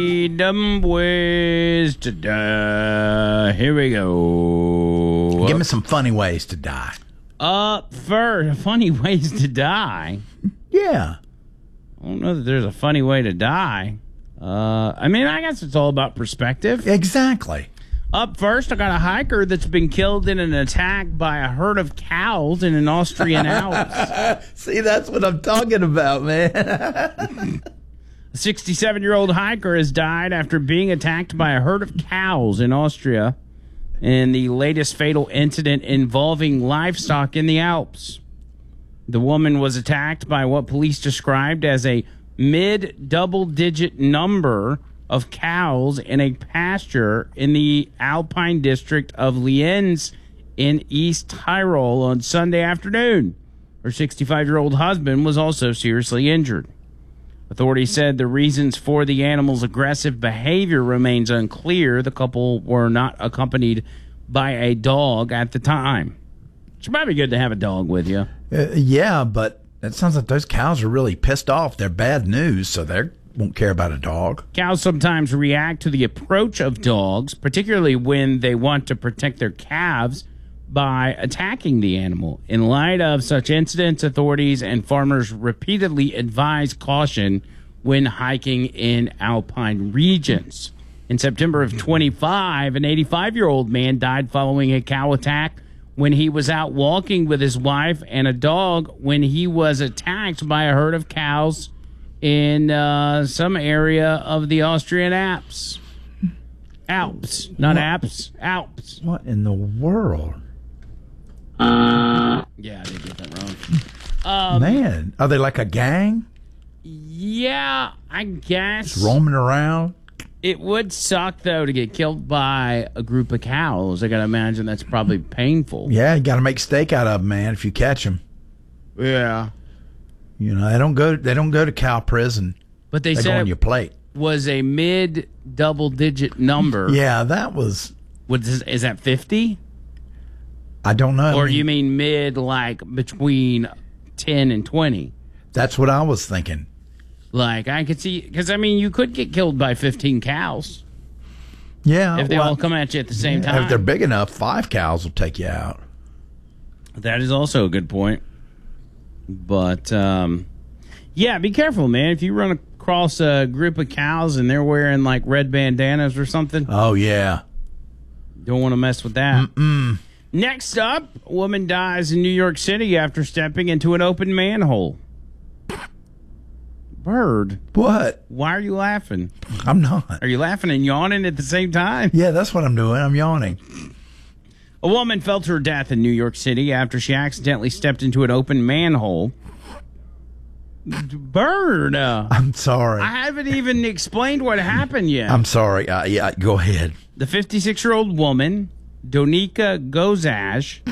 Dumb ways to die. Here we go. Give me some funny ways to die. For funny ways to die. Yeah. I don't know that there's a funny way to die. I mean, I guess it's all about perspective. Exactly. Up first, I got a hiker that's been killed in an attack by a herd of cows in an Austrian Alps. See, that's what I'm talking about, man. A 67-year-old hiker has died after being attacked by a herd of cows in Austria in the latest fatal incident involving livestock in the Alps. The woman was attacked by what police described as a mid-double-digit number of cows in a pasture in the Alpine district of Lienz in East Tyrol on Sunday afternoon. Her 65-year-old husband was also seriously injured. Authorities said the reasons for the animal's aggressive behavior remains unclear. The couple were not accompanied by a dog at the time. It's probably good to have a dog with you. Yeah, but it sounds like those cows are really pissed off. They're bad news, so they won't care about a dog. Cows sometimes react to the approach of dogs, particularly when they want to protect their calves by attacking the animal. In light of such incidents, authorities and farmers repeatedly advise caution when hiking in alpine regions. In September of 25, an 85-year-old man died following a cow attack when he was out walking with his wife and a dog when he was attacked by a herd of cows in some area of the Austrian Alps. Alps, not Alps. Alps. What in the world? Yeah, I did get that wrong. Man, are they like a gang? Yeah, I guess. Just roaming around? It would suck, though, to get killed by a group of cows. I got to imagine that's probably painful. Yeah, you got to make steak out of them, man, if you catch them. Yeah. You know, they don't go to cow prison. But they go said on your plate. Was a mid-double-digit number. Yeah, that was... Is that 50? I don't know. Or you mean mid, like between 10 and 20? That's what I was thinking. Like, I could see, because, I mean, you could get killed by 15 cows. Yeah. If they all come at you at the same time. If they're big enough, 5 cows will take you out. That is also a good point. But, yeah, be careful, man. If you run across a group of cows and they're wearing, like, red bandanas or something. Oh, yeah. Don't want to mess with that. Mm-mm. Next up, a woman dies in New York City after stepping into an open manhole. Bird. What? Why are you laughing? I'm not. Are you laughing and yawning at the same time? Yeah, that's what I'm doing. I'm yawning. A woman fell to her death in New York City after she accidentally stepped into an open manhole. Bird. I'm sorry. I haven't even explained what happened yet. I'm sorry. Yeah, go ahead. The 56-year-old woman, Donika Gozash,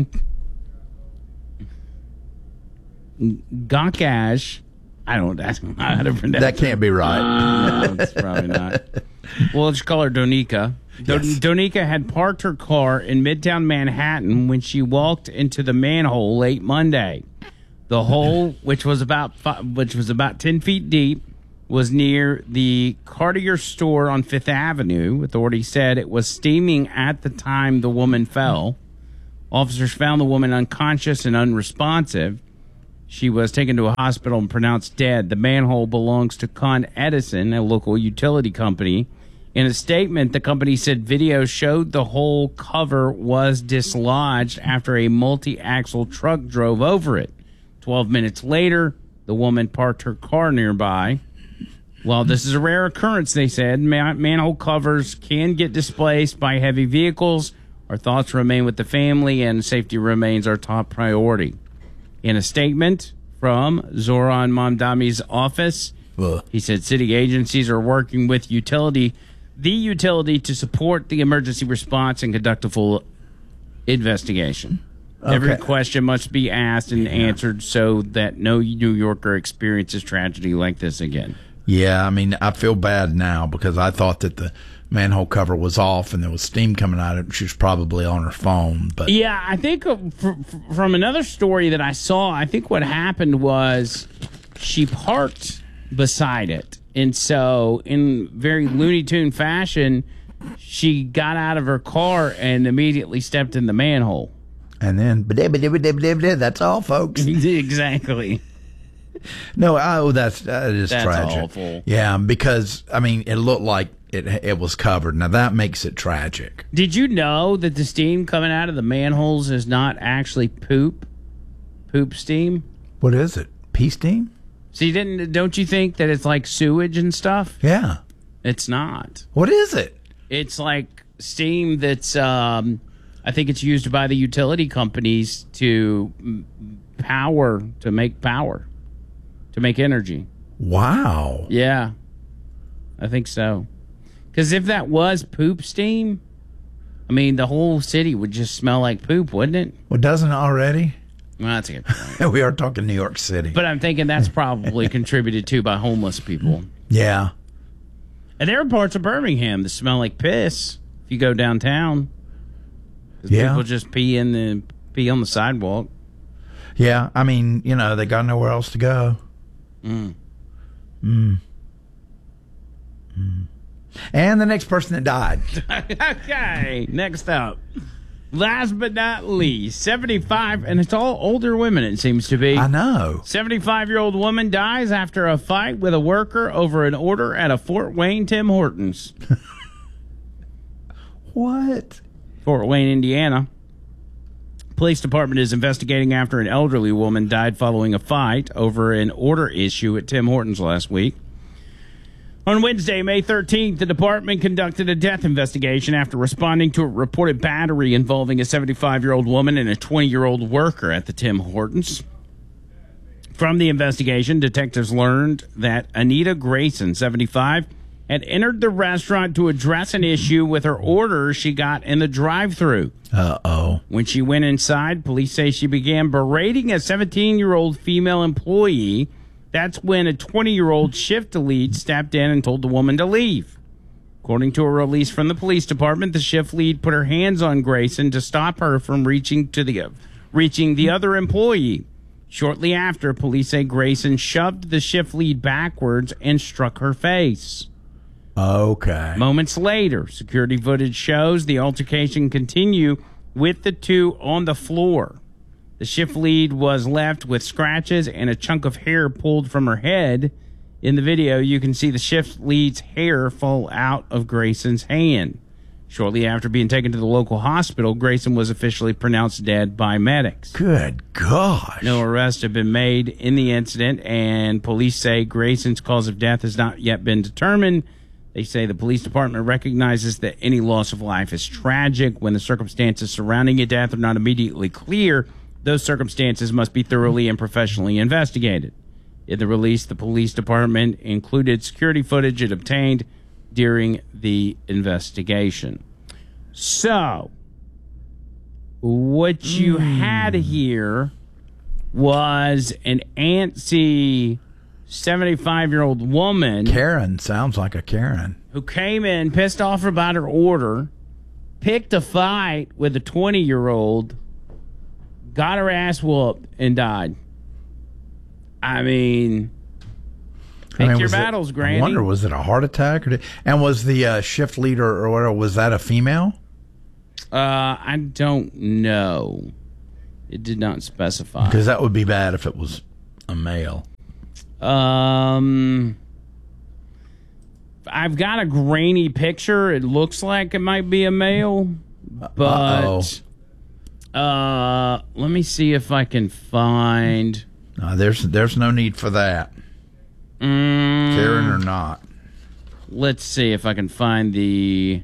Gakash, I don't know how to pronounce that. Can't be right. No, it's probably not. Well, let's call her Donika. Yes. Donika had parked her car in Midtown Manhattan when she walked into the manhole late Monday. The hole, which was about 10 feet deep, was near the Cartier store on Fifth Avenue. Authorities said it was steaming at the time the woman fell. Officers found the woman unconscious and unresponsive. She was taken to a hospital and pronounced dead. The manhole belongs to Con Edison, a local utility company. In a statement, the company said video showed the hole cover was dislodged after a multi-axle truck drove over it. 12 minutes later, the woman parked her car nearby. While this is a rare occurrence, they said, manhole covers can get displaced by heavy vehicles. Our thoughts remain with the family, and safety remains our top priority. In a statement from Zoran Mamdami's office, he said city agencies are working with the utility to support the emergency response and conduct a full investigation. Okay. Every question must be asked and answered so that no New Yorker experiences tragedy like this again. Yeah, I mean, I feel bad now because I thought that the manhole cover was off and there was steam coming out of it. She was probably on her phone. But yeah, I think from another story that I saw, I think what happened was she parked beside it And so, in very Looney Tune fashion, she got out of her car and immediately stepped in the manhole. And then, that's all, folks. Exactly. No, that is tragic. Awful. Yeah, because, I mean, it looked like it was covered. Now, that makes it tragic. Did you know that the steam coming out of the manholes is not actually poop? Poop steam? What is it? Pee steam? See, don't you think that it's like sewage and stuff? Yeah. It's not. What is it? It's like steam that's, I think it's used by the utility companies to make power, to make energy. Wow. Yeah, I think so. Because if that was poop steam, I mean, the whole city would just smell like poop, wouldn't it? Well, doesn't it already? Well, that's a good point. We are talking New York City. But I'm thinking that's probably contributed to by homeless people. Yeah. And there are parts of Birmingham that smell like piss if you go downtown. Yeah. People just pee on the sidewalk. Yeah. I mean, they got nowhere else to go. And the next person that died. Okay, next up. Last but not least, 75, and it's all older women, it seems to be. I know. 75-year-old woman dies after a fight with a worker over an order at a Fort Wayne Tim Hortons. What? Fort Wayne, Indiana. Police department is investigating after an elderly woman died following a fight over an order issue at Tim Hortons last week. On Wednesday, May 13th, the department conducted a death investigation after responding to a reported battery involving a 75-year-old woman and a 20-year-old worker at the Tim Hortons. From the investigation, detectives learned that Anita Grayson, 75, had entered the restaurant to address an issue with her order she got in the drive-thru. Uh-oh. When she went inside, police say she began berating a 17-year-old female employee. That's when a 20-year-old shift lead stepped in and told the woman to leave. According to a release from the police department, the shift lead put her hands on Grayson to stop her from reaching the other employee. Shortly after, police say Grayson shoved the shift lead backwards and struck her face. Okay. Moments later, security footage shows the altercation continue with the two on the floor. The shift lead was left with scratches and a chunk of hair pulled from her head. In the video, you can see the shift lead's hair fall out of Grayson's hand. Shortly after being taken to the local hospital, Grayson was officially pronounced dead by medics. Good gosh. No arrests have been made in the incident, and police say Grayson's cause of death has not yet been determined. They say the police department recognizes that any loss of life is tragic. When the circumstances surrounding a death are not immediately clear, those circumstances must be thoroughly and professionally investigated. In the release, the police department included security footage it obtained during the investigation. So, what you had here was an antsy 75-year-old woman. Karen sounds like a Karen. Who came in pissed off about her order, picked a fight with a 20-year-old, got her ass whooped, and died. I mean, pick your battles, Granny. I wonder, was it a heart attack? And was the shift leader or whatever, was that a female? I don't know. It did not specify. Because that would be bad if it was a male. I've got a grainy picture. It looks like it might be a male, but let me see if I can find. There's no need for that. Karen or not. Let's see if I can find the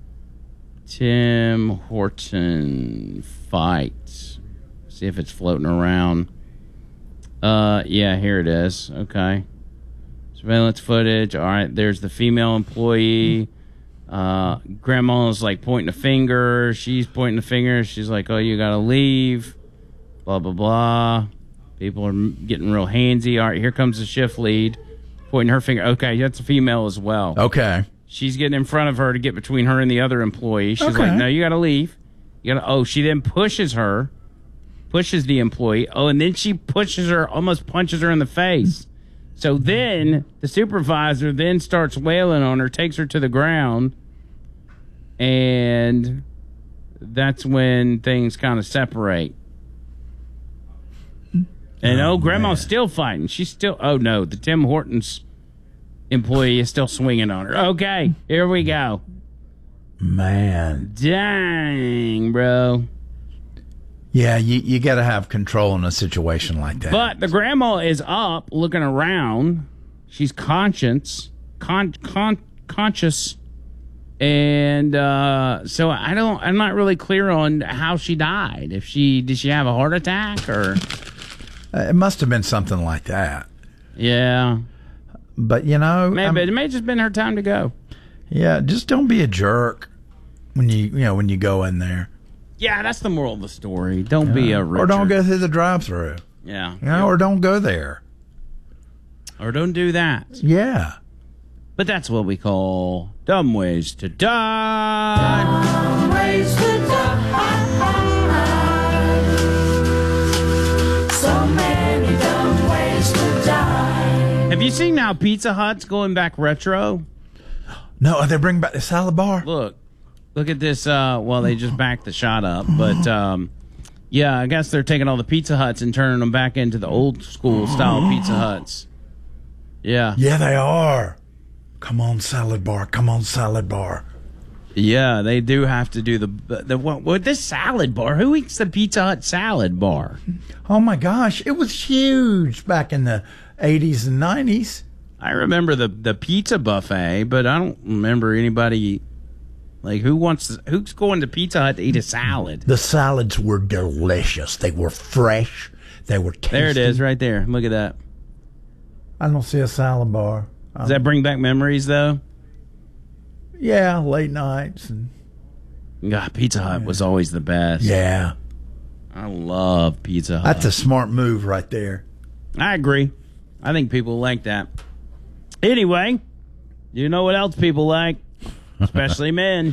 Tim Horton fight. See if it's floating around. Yeah, here it is. Okay. Surveillance footage. All right, there's the female employee. Grandma's like pointing a finger. She's pointing a finger. She's like, oh, you gotta leave. Blah, blah, blah. People are getting real handsy. All right, here comes the shift lead. Pointing her finger. Okay, that's a female as well. Okay. She's getting in front of her to get between her and the other employee. She's like, no, you gotta leave. She then pushes the employee. Oh, and then she pushes her, almost punches her in the face. So then the supervisor then starts wailing on her, takes her to the ground, and that's when things kind of separate. And Grandma's still fighting. She's still. Oh no, the Tim Hortons employee is still swinging on her. Okay, here we go. Man, dang, bro. Yeah, you got to have control in a situation like that. But the grandma is up, looking around. She's conscious, and so I'm not really clear on how she died. Did she have a heart attack or? It must have been something like that. Yeah, but maybe it may have just been her time to go. Yeah, just don't be a jerk when you go in there. Yeah, that's the moral of the story. Don't be a Richard. Or don't go through the drive-thru. Yeah. Or don't go there. Or don't do that. Yeah. But that's what we call dumb ways to die. Dumb ways to die. So many dumb ways to die. Have you seen how Pizza Hut's going back retro? No, they bring back the salad bar. Look at this. Well, they just backed the shot up, but yeah, I guess they're taking all the Pizza Huts and turning them back into the old school style Pizza Huts. Yeah. Yeah, they are. Come on, salad bar. Come on, salad bar. Yeah, they do have to do what this salad bar? Who eats the Pizza Hut salad bar? Oh my gosh, it was huge back in the 80s and 90s. I remember the pizza buffet, but I don't remember anybody. Like, who's going to Pizza Hut to eat a salad? The salads were delicious. They were fresh. They were tasty. There it is, right there. Look at that. I don't see a salad bar. Does that bring back memories, though? Yeah, late nights. God, Pizza Hut was always the best. Yeah. I love Pizza Hut. That's a smart move right there. I agree. I think people like that. Anyway, you know what else people like? Especially men.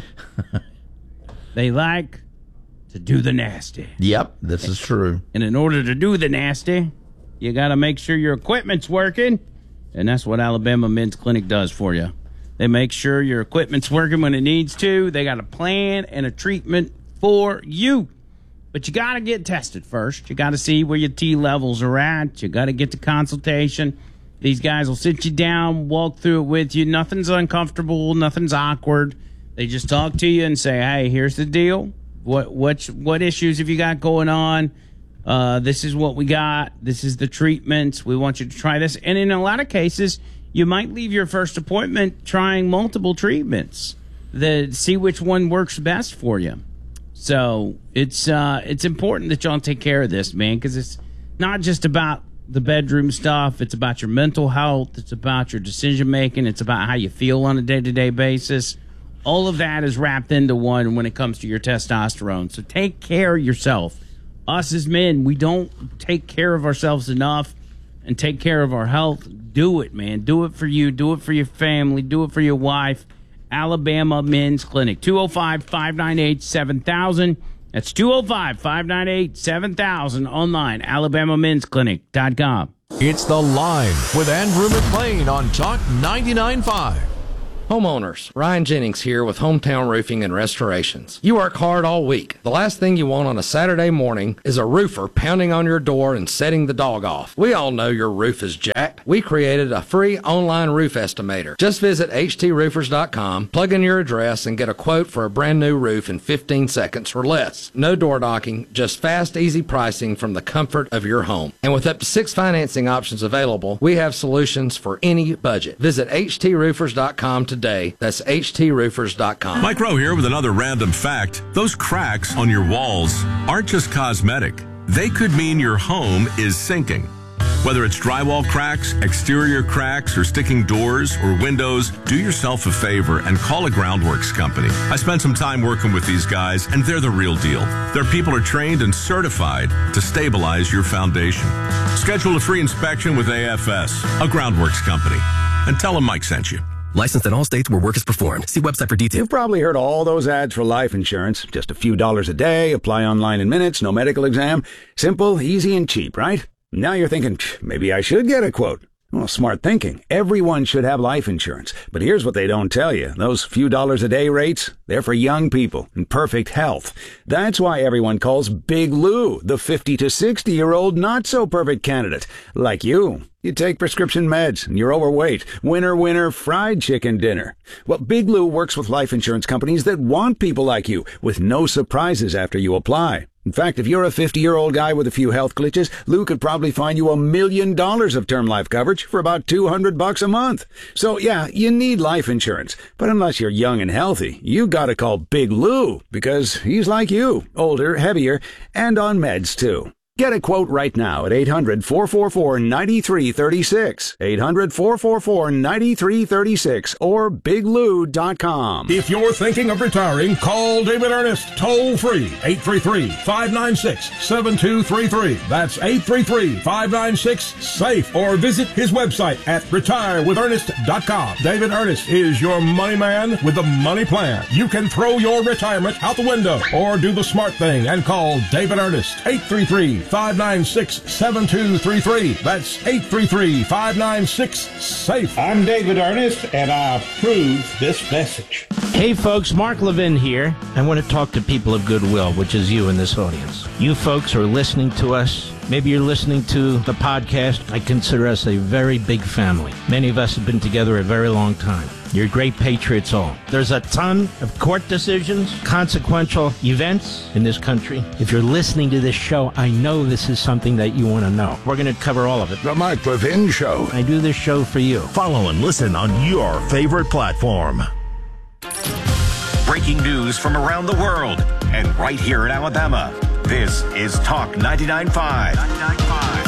They like to do the nasty. Yep, this is true. And in order to do the nasty, you got to make sure your equipment's working. And that's what Alabama Men's Clinic does for you. They make sure your equipment's working when it needs to. They got a plan and a treatment for you. But you got to get tested first. You got to see where your T levels are at. You got to get the consultation. These guys will sit you down, walk through it with you. Nothing's uncomfortable. Nothing's awkward. They just talk to you and say, hey, here's the deal. What issues have you got going on? This is what we got. This is the treatments. We want you to try this. And in a lot of cases, you might leave your first appointment trying multiple treatments to see which one works best for you. So it's important that y'all take care of this, man, because it's not just about the bedroom stuff. It's about your mental health. It's about your decision making. It's about how you feel on a day-to-day basis. All of that is wrapped into one when it comes to your testosterone. So take care of yourself. Us as men, we don't take care of ourselves enough and take care of our health. Do it, man. Do it for you. Do it for your family. Do it for your wife. Alabama Men's Clinic. 205-598-7000. That's 205-598-7000. Online, alabamamensclinic.com. It's The Line with Andrew McLean on Talk 99.5. Homeowners, Ryan Jennings here with Hometown Roofing and Restorations. You work hard all week. The last thing you want on a Saturday morning is a roofer pounding on your door and setting the dog off. We all know your roof is jacked. We created a free online roof estimator. Just visit htroofers.com, plug in your address, and get a quote for a brand new roof in 15 seconds or less. No door knocking, just fast, easy pricing from the comfort of your home. And with up to 6 financing options available, we have solutions for any budget. Visit htroofers.com today. That's htroofers.com. Mike Rowe here with another random fact. Those cracks on your walls aren't just cosmetic. They could mean your home is sinking. Whether it's drywall cracks, exterior cracks, or sticking doors or windows, do yourself a favor and call a Groundworks company. I spent some time working with these guys, and they're the real deal. Their people are trained and certified to stabilize your foundation. Schedule a free inspection with AFS, a Groundworks company, and tell them Mike sent you. Licensed in all states where work is performed. See website for details. You've probably heard all those ads for life insurance. Just a few dollars a day, apply online in minutes, no medical exam. Simple, easy, and cheap, right? Now you're thinking, maybe I should get a quote. Well, smart thinking. Everyone should have life insurance. But here's what they don't tell you. Those few dollars a day rates, they're for young people in perfect health. That's why everyone calls Big Lou the 50 to 60-year-old not-so-perfect candidate. Like you. You take prescription meds and you're overweight. Winner, fried chicken dinner. Well, Big Lou works with life insurance companies that want people like you with no surprises after you apply. In fact, if you're a 50-year-old guy with a few health glitches, Lou could probably find you $1 million of term life coverage for about $200 a month. So yeah, you need life insurance. But unless you're young and healthy, you gotta call Big Lou because he's like you, older, heavier, and on meds too. Get a quote right now at 800-444-9336, 800-444-9336, or biglou.com. If you're thinking of retiring, call David Ernest, toll free, 833-596-7233. That's 833-596-SAFE, or visit his website at retirewithernest.com. David Ernest is your money man with the money plan. You can throw your retirement out the window or do the smart thing and call David Ernest, 833-596-7233. That's 833-596-SAFE. I'm David Ernest, and I approve this message. Hey folks, Mark Levin here. I want to talk to people of goodwill, which is you in this audience. You folks are listening to us. Maybe you're listening to the podcast. I consider us a very big family. Many of us have been together a very long time. You're great patriots all. There's a ton of court decisions, consequential events in this country. If you're listening to this show, I know this is something that you want to know. We're going to cover all of it. The Mark Levin Show. I do this show for you. Follow and listen on your favorite platform. Breaking news from around the world and right here in Alabama. This is Talk 99.5.